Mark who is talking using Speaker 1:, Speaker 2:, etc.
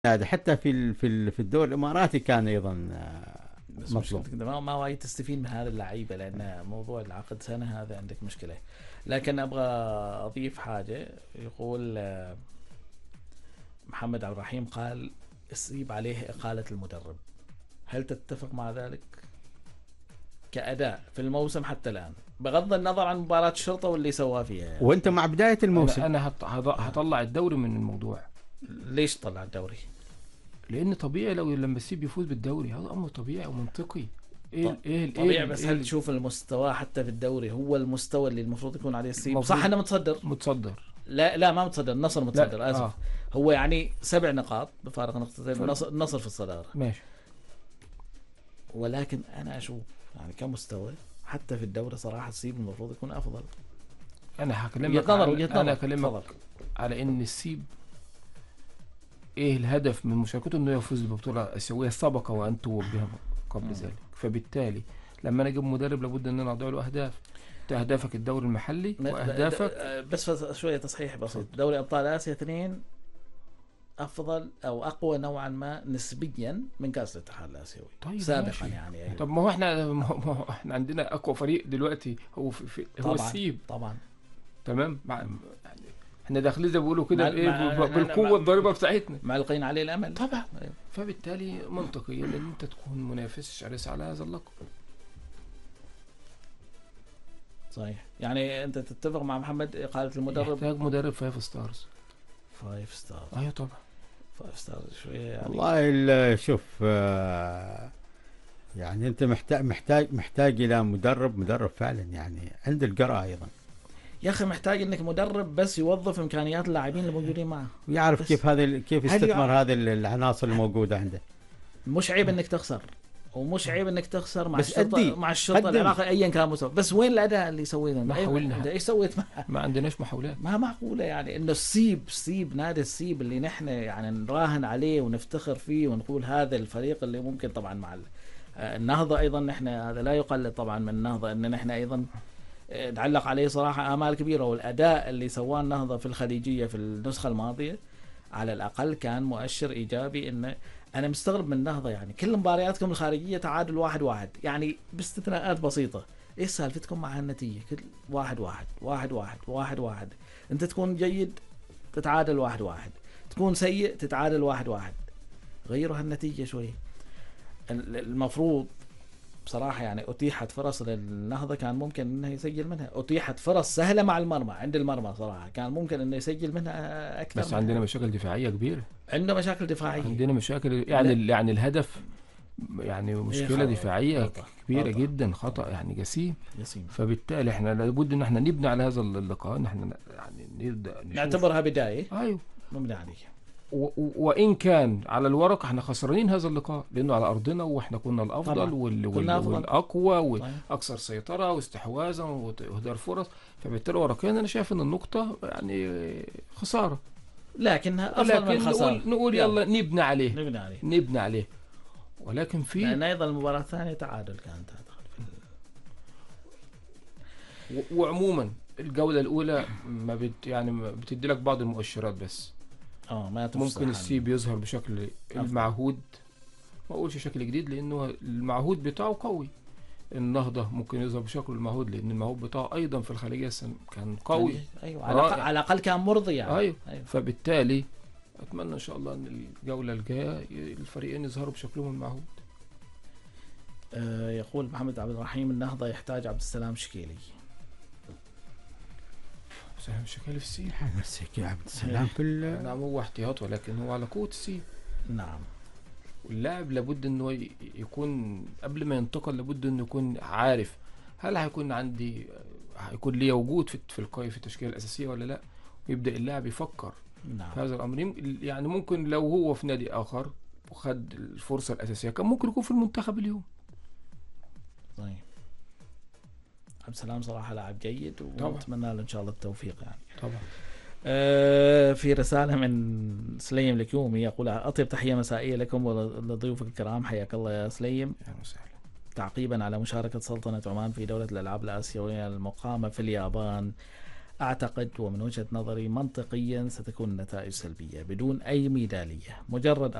Speaker 1: هذا حتى في الدوري الاماراتي كان ايضا
Speaker 2: بس
Speaker 1: مطلوب.
Speaker 2: مشكلتك ما وايد تستفيد من هذا اللعيبه، لان موضوع العقد سنه هذا عندك مشكله. لكن ابغى اضيف حاجه. يقول محمد عبد الرحيم قال يصيب عليه اقاله المدرب. هل تتفق مع ذلك كاداء في الموسم حتى الان، بغض النظر عن مباراه الشرطه واللي سواه فيها يعني؟
Speaker 1: وانت مع بدايه الموسم
Speaker 3: انا هطلع الدوري من الموضوع.
Speaker 2: ليش طلع الدوري؟
Speaker 3: لان طبيعي لما السيب يفوز بالدوري هذا امر طبيعي ومنطقي.
Speaker 2: طبيعي، بس هل تشوف المستوى حتى في الدوري هو المستوى اللي المفروض يكون عليه السيب؟ صح انه متصدر. لا ما متصدر، النصر متصدر، اسف. هو يعني 7 نقاط بفارق نقطتين، النصر في الصداره
Speaker 3: ماشي.
Speaker 2: ولكن انا اشوف يعني كمستوى حتى في الدوري صراحه السيب المفروض يكون افضل.
Speaker 3: انا هكلمك انا اكلمك على ان السيب ايه الهدف من مشاركته، انه يفوز بالبطوله الاسيويه السابقه وان توج بها قبل ذلك. فبالتالي لما انا اجيب مدرب لابد ان انا اضع له اهداف. اهدافك الدوري المحلي واهدافك
Speaker 2: بس شويه تصحيح بسيط. دوري ابطال اسيا 2 افضل او اقوى نوعا ما نسبيا من كاس الاتحاد الاسيوي.
Speaker 3: طيب
Speaker 2: سابقا
Speaker 3: ماشي.
Speaker 2: يعني أيوه.
Speaker 3: طب ما هو احنا عندنا اقوى فريق دلوقتي هو هو السيب
Speaker 2: طبعا.
Speaker 3: تمام. يعني احنا داخلين زي ما بيقولوا كده بالقوه الضاربه بتاعتنا،
Speaker 2: معلقين عليه الامل
Speaker 3: طبعا. أيوه. فبالتالي منطقيا ان انت تكون منافس شرس على هذا اللقب.
Speaker 2: صحيح. يعني انت تتفق مع محمد اقاله المدرب؟
Speaker 3: يحتاج مدرب 5 ستارز.
Speaker 2: 5 ستار.
Speaker 3: ايوه طبعا
Speaker 2: 5 ستار شويه يعني.
Speaker 1: والله شوف يعني انت محتاج الى مدرب فعلا يعني عنده القرأة ايضا.
Speaker 2: يا اخي محتاج انك مدرب بس يوظف امكانيات اللاعبين اللي موجودين معه،
Speaker 1: ويعرف كيف يستثمر هذه العناصر الموجوده عنده.
Speaker 2: مش عيب انك تخسر، ومش عيب انك تخسر مع
Speaker 1: بس
Speaker 2: الشرطه العراقي ايا كان مستوى. بس وين الاداء اللي سويته؟
Speaker 3: ما حاولنا.
Speaker 2: ايش سويت؟
Speaker 3: ما عندناش محاولات.
Speaker 2: ما معقوله يعني انه السيب نادي السيب اللي نحن يعني نراهن عليه ونفتخر فيه ونقول هذا الفريق اللي ممكن طبعا مع النهضه ايضا. نحن هذا لا يقلل طبعا من النهضه ان نحن ايضا نعلق عليه صراحه امال كبيره. والاداء اللي سواه النهضه في الخليجيه في النسخه الماضيه على الاقل كان مؤشر ايجابي. ان انا مستغرب من النهضه يعني كل مبارياتكم الخارجيه تعادل 1-1 يعني باستثناءات بسيطه. ايش سالفتكم مع هالنتيجه؟ كل 1-1 انت تكون جيد تتعادل 1-1، تكون سيء تتعادل 1-1. غيروا هالنتيجه شوي. المفروض بصراحة يعني أتيحت فرص للنهضة كان ممكن إنه يسجل منها. أتيحت فرص سهلة مع المرمى، عند المرمى صراحة كان ممكن إنه يسجل منها أكثر.
Speaker 3: بس عندنا مشاكل دفاعية كبيرة.
Speaker 2: عنده مشاكل دفاعية.
Speaker 3: عندنا مشاكل يعني الهدف يعني مشكلة دفاعية كبيرة جدا، خطأ يعني جسيم. فبالتالي احنا لابد ان احنا نبني على هذا اللقاء، ان احنا يعني نبدأ
Speaker 2: نعتبرها بداية.
Speaker 3: ايوه
Speaker 2: نبني عليه.
Speaker 3: وإن كان على الورق احنا خسرانين هذا اللقاء لأنه على أرضنا وإحنا كنا الأفضل والأقوى والأكثر سيطرة واستحواذا وإهدار فرص. فبالتالي ورقيا أنا شايف أن النقطة يعني خسارة،
Speaker 2: لكنها أفضل من خسارة.
Speaker 3: نقول يلا نبني عليه. ولكن في
Speaker 2: لأن أيضا المباراة الثانية تعادل كانت
Speaker 3: وعموما الجولة الأولى ما بتدي لك بعض المؤشرات بس.
Speaker 2: ما
Speaker 3: ممكن السيب يظهر بشكل المعهود، ما اقولش شكل جديد لانه المعهود بتاعه قوي. النهضة ممكن يظهر بشكل المعهود لان المعهود بتاعه ايضا في الخليجية كان قوي.
Speaker 2: ايوه على الاقل كان مرضي يعني.
Speaker 3: أيوه. فبالتالي اتمنى ان شاء الله ان الجولة الجاية الفريقين يظهروا بشكلهم المعهود.
Speaker 2: يقول محمد عبد الرحيم النهضة يحتاج عبد السلام شكيلي.
Speaker 3: سلام شكيلي في السيب.
Speaker 1: عبد السلام في
Speaker 3: نعم هو احتياط ولكن هو على قوة السيب.
Speaker 2: نعم.
Speaker 3: واللاعب لابد انه يكون قبل ما ينتقل لابد انه يكون عارف هل هيكون ليه وجود في التشكيلة الأساسية ولا لا، ويبدأ اللاعب يفكر.
Speaker 2: نعم.
Speaker 3: في هذا الأمر. يعني ممكن لو هو في نادي آخر وخد الفرصة الأساسية كان ممكن يكون في المنتخب اليوم.
Speaker 2: طيب عبد السلام صراحة لاعب جيد ونتمنى له إن شاء الله التوفيق يعني.
Speaker 3: طبعا.
Speaker 2: في رسالة من سليم الكيومي يقول أطيب تحية مسائية لكم ولضيوفك الكرام. حياك الله يا سليم. تعقيبا على مشاركة سلطنة عمان في دورة الألعاب الآسيوية المقامة في اليابان أعتقد ومن وجهة نظري منطقيا ستكون النتائج سلبية بدون أي ميدالية، مجرد